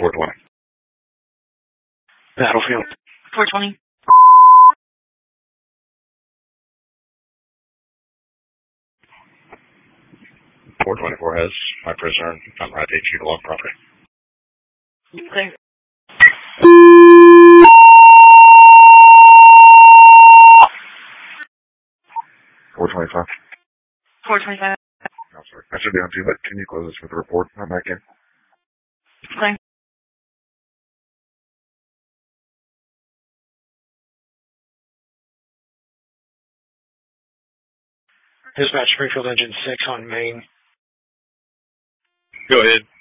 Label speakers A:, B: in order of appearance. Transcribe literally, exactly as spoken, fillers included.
A: four twenty. Battlefield.
B: four twenty.
A: four twenty-four has my prisoner on right eight feet along property.
B: Okay.
A: four twenty-five.
B: four twenty-five.
A: I'm sorry. I should be on two, but can you close this with a report? I'm back in.
B: Okay.
C: Dispatch Springfield Engine six on Main.
A: Go ahead.